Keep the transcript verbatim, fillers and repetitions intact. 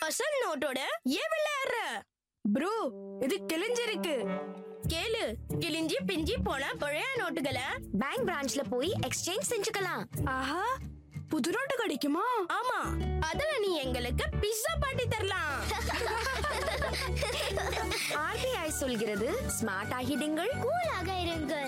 அசல் நோட்டோட ஏன் விளையாடுற? ப்ரோ இது கிழிஞ்சிருக்கு. கேளு, கிழிஞ்சி பிஞ்சி போன பழைய நோட்டுகளை பேங்க் பிரான்ச்ல போய் எக்ஸ்சேஞ்ச் செஞ்சுக்கலாம். ஆஹா, புது நோட்டு கிடைக்குமா? ஆமா, அதுல நீ எங்களுக்கு பிஸ்ஸா பாட்டி தரலாம். ஆர்பிஐ சொல்கிறது, ஸ்மார்ட் ஆகிடுங்கள், கூலாக இருங்கள்.